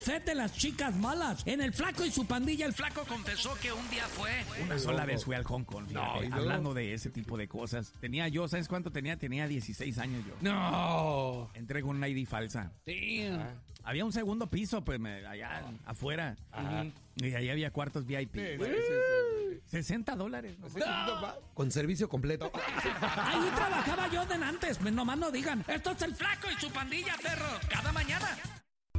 Set de las chicas malas. En El Flaco y su pandilla, el Flaco confesó que un día fue. Una sola vez fui al Hong Kong, fíjate, No, hablando de ese tipo de cosas. Tenía yo, ¿sabes cuánto tenía? Tenía 16 años yo. No. Entré con una ID falsa. Damn. Había un segundo piso, pues, allá afuera. Ajá. Y ahí había cuartos VIP. $60. ¿no? Con servicio completo. Ahí trabajaba yo de antes. Nomás no digan. Esto es El Flaco y su pandilla, perro. Cada mañana.